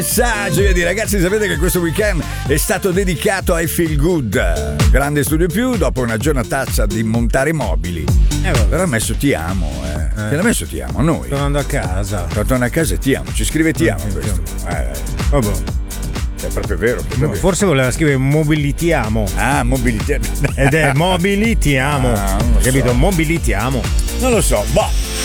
Messaggio di ragazzi, sapete che questo weekend è stato dedicato ai Feel Good. Grande Studio Più, dopo una giornataccia di montare mobili. Però ha messo ti amo, Te l'ha messo ti amo a noi. Tornando a casa. Torna a casa e ti amo, ci scrive ti amo questo. Vabbè. È proprio vero. Forse voleva scrivere mobilitiamo. Ah, mobilitiamo. Ed è mobilitiamo. Capito? Mobilitiamo. Non lo so. Boh.